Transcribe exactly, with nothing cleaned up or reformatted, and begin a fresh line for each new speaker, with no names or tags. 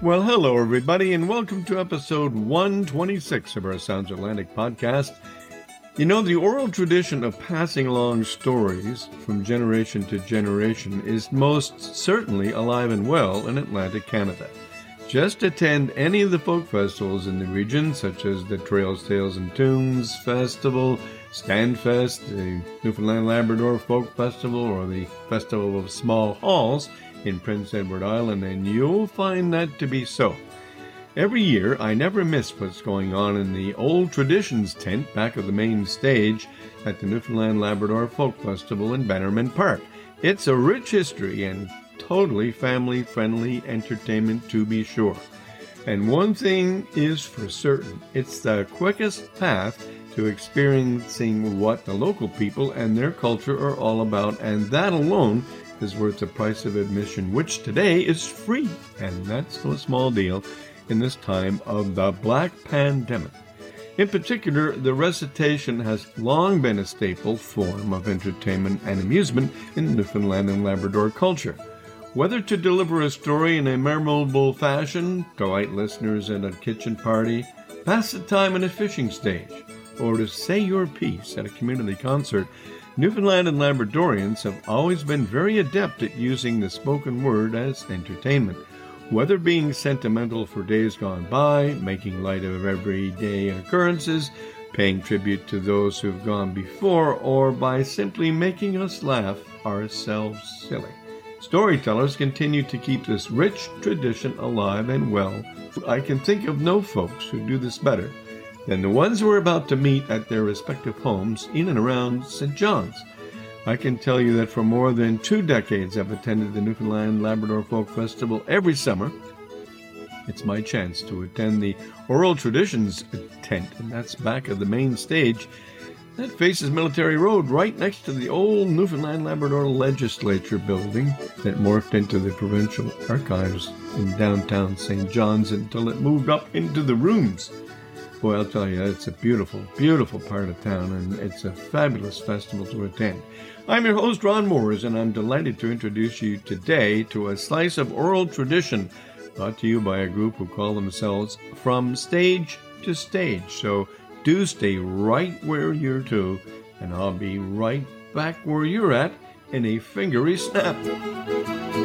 Well, hello, everybody, and welcome to episode one twenty-six of our Sounds Atlantic podcast. You know, the oral tradition of passing along stories from generation to generation is most certainly alive and well in Atlantic Canada. Just attend any of the folk festivals in the region, such as the Trails, Tales and Tunes Festival, Standfest, the Newfoundland Labrador Folk Festival, or the Festival of Small Halls in Prince Edward Island, and you'll find that to be so. Every year, I never miss what's going on in the Old Traditions tent back of the main stage at the Newfoundland Labrador Folk Festival in Bannerman Park. It's a rich history and totally family-friendly entertainment, to be sure. And one thing is for certain, it's the quickest path to experiencing what the local people and their culture are all about, and that alone is worth the price of admission, which today is free, and that's no small deal in this time of the Black Pandemic. In particular, the recitation has long been a staple form of entertainment and amusement in Newfoundland and Labrador culture. Whether to deliver a story in a memorable fashion, delight listeners at a kitchen party, pass the time in a fishing stage, or to say your piece at a community concert, Newfoundland and Labradorians have always been very adept at using the spoken word as entertainment. Whether being sentimental for days gone by, making light of everyday occurrences, paying tribute to those who've gone before, or by simply making us laugh ourselves silly. Storytellers continue to keep this rich tradition alive and well. I can think of no folks who do this better than the ones we're about to meet at their respective homes in and around Saint John's. I can tell you that for more than two decades I've attended the Newfoundland Labrador Folk Festival every summer. It's my chance to attend the Oral Traditions tent, and that's back of the main stage. That faces Military Road, right next to the old Newfoundland Labrador Legislature building that morphed into the Provincial Archives in downtown Saint John's until it moved up into the rooms. Boy, I'll tell you, it's a beautiful, beautiful part of town, and it's a fabulous festival to attend. I'm your host, Ron Moores, and I'm delighted to introduce you today to a slice of oral tradition brought to you by a group who call themselves From Stage to Stage. So do stay right where you're to, and I'll be right back where you're at in a fingery snap.